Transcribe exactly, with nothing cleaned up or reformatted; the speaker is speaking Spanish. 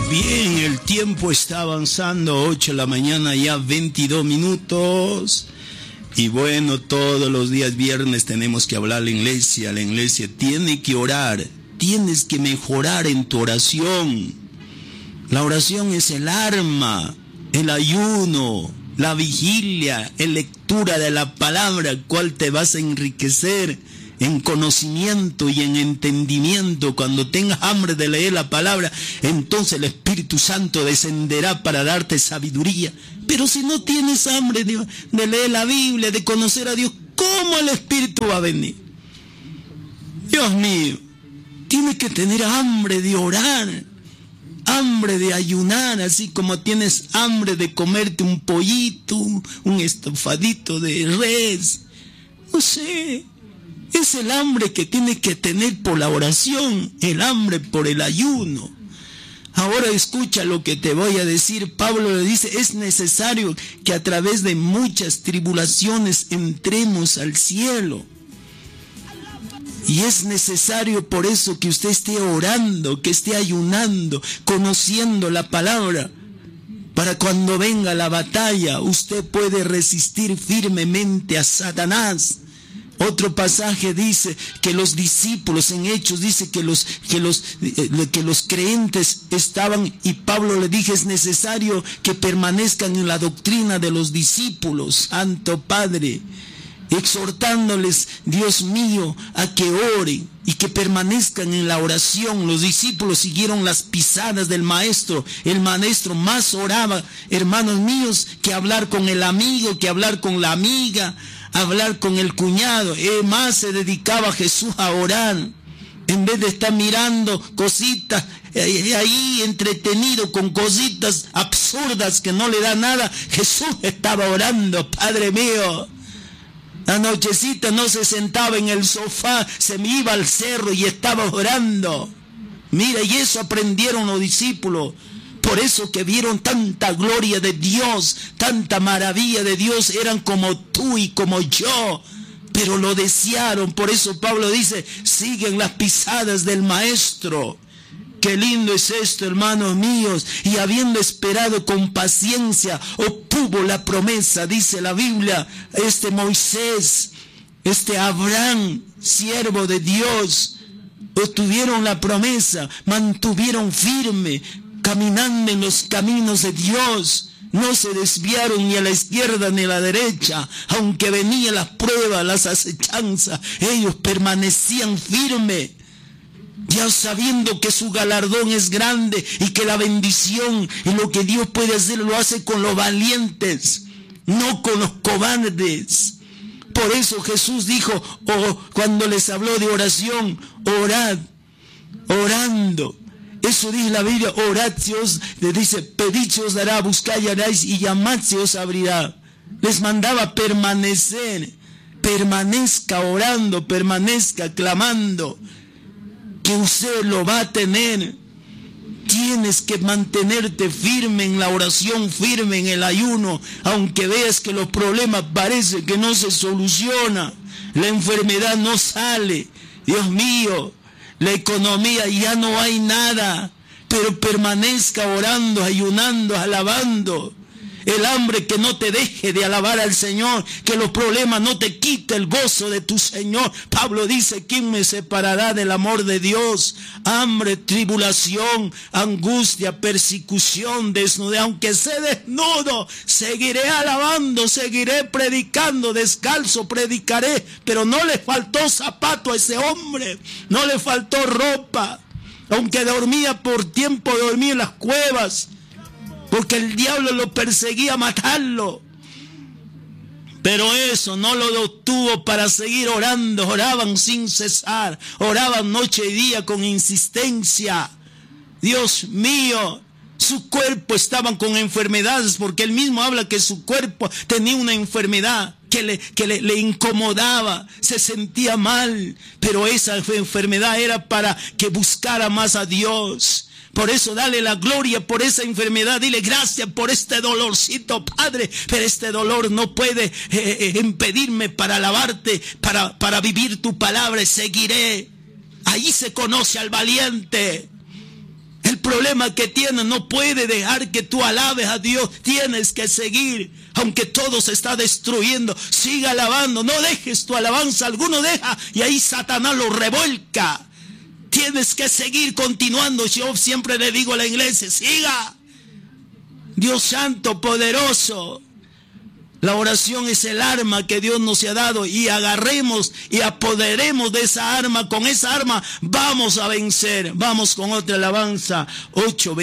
Bien, el tiempo está avanzando, ocho de la mañana, ya veintidós minutos. Y bueno, todos los días viernes tenemos que hablar a la iglesia. La iglesia tiene que orar, tienes que mejorar en tu oración. La oración es el arma, el ayuno, la vigilia, la lectura de la palabra, cual te vas a enriquecer en conocimiento y en entendimiento. Cuando tengas hambre de leer la palabra, entonces el Espíritu Santo descenderá para darte sabiduría. Pero si no tienes hambre de, de leer la Biblia, de conocer a Dios, ¿cómo el Espíritu va a venir? Dios mío, tienes que tener hambre de orar, hambre de ayunar, así como tienes hambre de comerte un pollito, un estofadito de res. No sé, es el hambre que tienes que tener por la oración, el hambre por el ayuno. Ahora escucha lo que te voy a decir. Pablo le dice, es necesario que a través de muchas tribulaciones entremos al cielo. Y es necesario por eso que usted esté orando, que esté ayunando, conociendo la palabra, para cuando venga la batalla, usted puede resistir firmemente a Satanás. Otro pasaje dice que los discípulos, en Hechos dice que los, que los, que los creyentes estaban, y Pablo le dijo, es necesario que permanezcan en la doctrina de los discípulos, Santo Padre, exhortándoles, Dios mío, a que oren y que permanezcan en la oración. Los discípulos siguieron las pisadas del maestro. El maestro más oraba, hermanos míos, que hablar con el amigo, que hablar con la amiga, hablar con el cuñado. Eh, más se dedicaba Jesús a orar, en vez de estar mirando cositas eh, ahí entretenido con cositas absurdas que no le da nada. Jesús estaba orando. Padre mío, la nochecita no se sentaba en el sofá, se me iba al cerro y estaba orando. Mira, y eso aprendieron los discípulos. Por eso que vieron tanta gloria de Dios, tanta maravilla de Dios, eran como tú y como yo, pero lo desearon. Por eso Pablo dice, siguen las pisadas del maestro. Qué lindo es esto, hermanos míos. Y habiendo esperado con paciencia, obtuvo la promesa, dice la Biblia. Este Moisés, este Abraham, siervo de Dios, obtuvieron la promesa, mantuvieron firme, caminando en los caminos de Dios. No se desviaron ni a la izquierda ni a la derecha. Aunque venían las pruebas, las acechanzas, ellos permanecían firmes, ya sabiendo que su galardón es grande y que la bendición y lo que Dios puede hacer lo hace con los valientes, no con los cobardes. Por eso Jesús dijo, oh, cuando les habló de oración, orad, orando. Eso dice la Biblia, orad se os, le dice, pedid se os dará, buscad y haréis, y llamad se os abrirá. Les mandaba permanecer, permanezca orando, permanezca clamando, que usted lo va a tener. Tienes que mantenerte firme en la oración, firme en el ayuno, aunque veas que los problemas parece que no se soluciona, la enfermedad no sale, Dios mío, la economía ya no hay nada, pero permanezca orando, ayunando, alabando. El hambre que no te deje de alabar al Señor, que los problemas no te quite el gozo de tu Señor. Pablo dice, ¿quién me separará del amor de Dios? Hambre, tribulación, angustia, persecución, desnudez. Aunque sea desnudo, seguiré alabando, seguiré predicando, descalzo predicaré. Pero no le faltó zapato a ese hombre, no le faltó ropa. Aunque dormía por tiempo, dormía en las cuevas, porque el diablo lo perseguía a matarlo. Pero eso no lo obtuvo para seguir orando. Oraban sin cesar, oraban noche y día con insistencia. Dios mío, su cuerpo estaban con enfermedades, porque él mismo habla que su cuerpo tenía una enfermedad que le, que le, le incomodaba, se sentía mal, pero esa enfermedad era para que buscara más a Dios. Por eso dale la gloria por esa enfermedad. Dile gracias por este dolorcito, Padre. Pero este dolor no puede eh, eh, impedirme para alabarte, para, para vivir tu palabra. Seguiré. Ahí se conoce al valiente. El problema que tienes no puede dejar que tú alabes a Dios. Tienes que seguir, aunque todo se está destruyendo. Sigue alabando, no dejes tu alabanza. Alguno deja y ahí Satanás lo revuelca. Tienes que seguir continuando. Yo siempre le digo a la iglesia, siga. Dios santo, poderoso. La oración es el arma que Dios nos ha dado, y agarremos y apoderemos de esa arma. Con esa arma vamos a vencer. Vamos con otra alabanza. ocho